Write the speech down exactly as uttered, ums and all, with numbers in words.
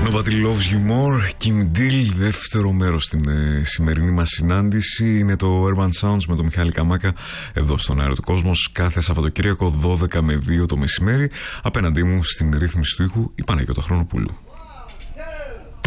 Nobody Loves You More, Kim Deal, δεύτερο μέρος στην ε, σημερινή μας συνάντηση. Είναι το Urban Sounds με τον Μιχάλη Καμάκα εδώ στον Αέρα του Κόσμος, κάθε Σαββατοκύριακο δώδεκα με δύο το μεσημέρι. Απέναντί μου στην ρύθμιση του ήχου η Παναγιώτα Χρονοπούλου.